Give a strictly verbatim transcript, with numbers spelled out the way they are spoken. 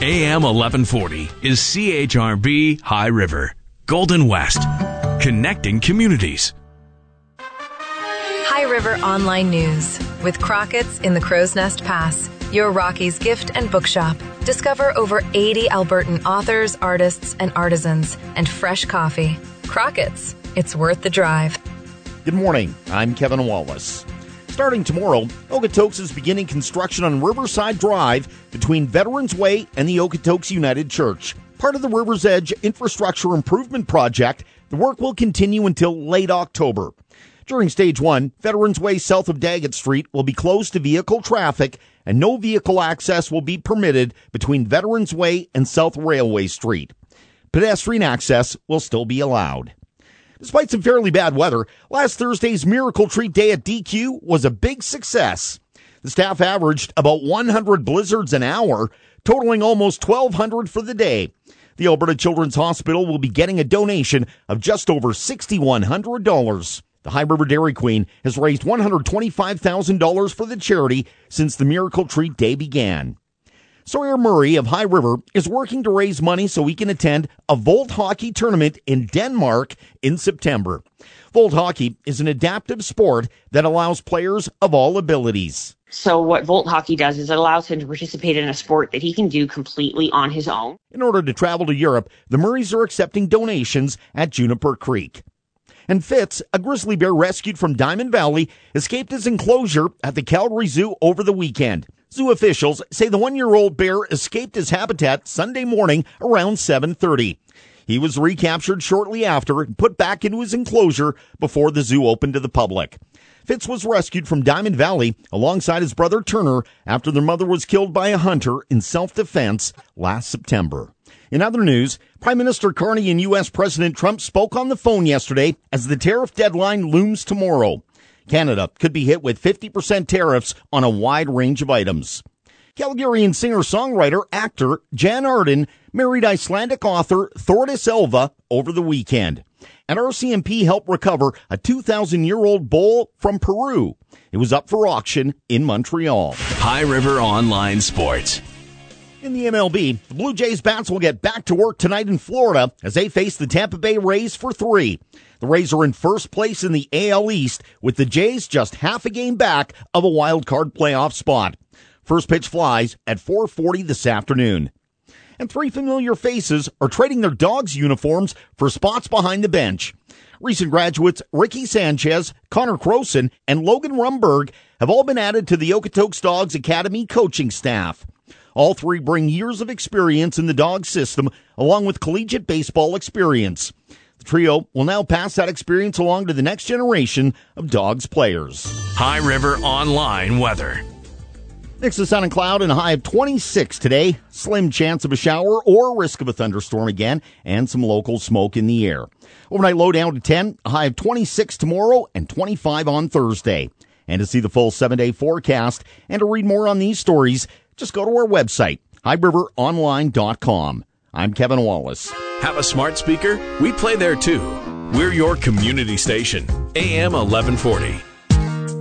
A M eleven forty is C H R B High River, Golden West, connecting communities. High River Online News with Crockett's in the Crow's Nest Pass, your Rockies gift and bookshop. Discover over eighty Albertan authors, artists, and artisans, and fresh coffee. Crockett's, it's worth the drive. Good morning, I'm Kevin Wallace. Starting tomorrow, Okotoks is beginning construction on Riverside Drive between Veterans Way and the Okotoks United Church. Part of the River's Edge Infrastructure Improvement Project, the work will continue until late October. During Stage one, Veterans Way south of Daggett Street will be closed to vehicle traffic and no vehicle access will be permitted between Veterans Way and South Railway Street. Pedestrian access will still be allowed. Despite some fairly bad weather, last Thursday's Miracle Treat Day at D Q was a big success. The staff averaged about one hundred blizzards an hour, totaling almost twelve hundred for the day. The Alberta Children's Hospital will be getting a donation of just over six thousand one hundred dollars. The High River Dairy Queen has raised one hundred twenty-five thousand dollars for the charity since the Miracle Treat Day began. Sawyer Murray of High River is working to raise money so he can attend a Volt hockey tournament in Denmark in September. Volt hockey is an adaptive sport that allows players of all abilities. So what Volt hockey does is it allows him to participate in a sport that he can do completely on his own. In order to travel to Europe, the Murrays are accepting donations at Juniper Creek. And Fitz, a grizzly bear rescued from Diamond Valley, escaped his enclosure at the Calgary Zoo over the weekend. Zoo officials say the one-year-old bear escaped his habitat Sunday morning around seven thirty. He was recaptured shortly after and put back into his enclosure before the zoo opened to the public. Fitz was rescued from Diamond Valley alongside his brother Turner after their mother was killed by a hunter in self-defense last September. In other news, Prime Minister Carney and U S President Trump spoke on the phone yesterday as the tariff deadline looms tomorrow. Canada could be hit with fifty percent tariffs on a wide range of items. Calgarian singer-songwriter, actor Jan Arden married Icelandic author Thordis Elva over the weekend. And R C M P helped recover a two thousand year old bowl from Peru. It was up for auction in Montreal. High River Online Sports. In the M L B, the Blue Jays bats will get back to work tonight in Florida as they face the Tampa Bay Rays for three. The Rays are in first place in the A L East, with the Jays just half a game back of a wild card playoff spot. First pitch flies at four forty this afternoon. And three familiar faces are trading their dogs' uniforms for spots behind the bench. Recent graduates Ricky Sanchez, Connor Croson, and Logan Rumberg have all been added to the Okotoks Dogs Academy coaching staff. All three bring years of experience in the dog system, along with collegiate baseball experience. The trio will now pass that experience along to the next generation of Dogs players. High River Online weather. Mix of sun and cloud and a high of twenty-six today. Slim chance of a shower or risk of a thunderstorm again, and some local smoke in the air. Overnight low down to ten, a high of twenty-six tomorrow and twenty-five on Thursday. And to see the full seven-day forecast and to read more on these stories, just go to our website, high river online dot com. I'm Kevin Wallace. Have a smart speaker? We play there too. We're your community station, A M eleven forty.